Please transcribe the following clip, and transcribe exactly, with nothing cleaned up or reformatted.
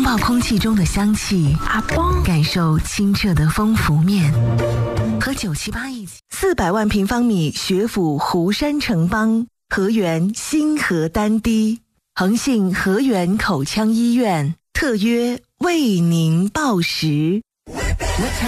抱空气中的香气， 阿崩感受清澈的丰福面。和九七八一起，四百万平方米学府湖山城邦，河源新河丹堤，恒信河源口腔医院特约为您报时。